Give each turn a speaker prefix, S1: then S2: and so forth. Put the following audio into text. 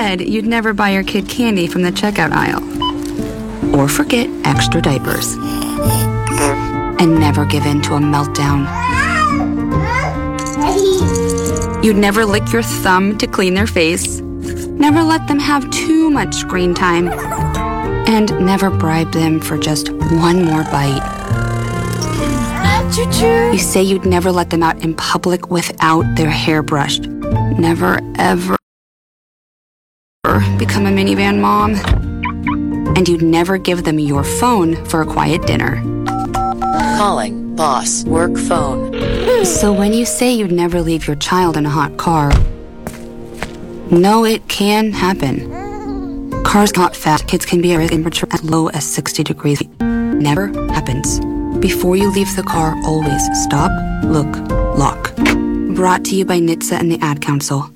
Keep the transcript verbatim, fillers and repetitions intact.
S1: said you'd never buy your kid candy from the checkout aisle. Or forget extra diapers. And never give in to a meltdown. You'd never lick your thumb to clean their face. Never let them have too much screen time. And never bribe them for just one more bite. You say you'd never let them out in public without their hair brushed. Never, ever become a minivan mom. And you'd never give them your phone for a quiet dinner.
S2: Calling boss work phone.
S1: So when you say you'd never leave your child in a hot car, no, it can happen. Cars got fast. Kids can be at temperature as low as sixty degrees. Never happens. Before you leave the car, always stop, look, lock. Brought to you by N H T S A and the Ad Council.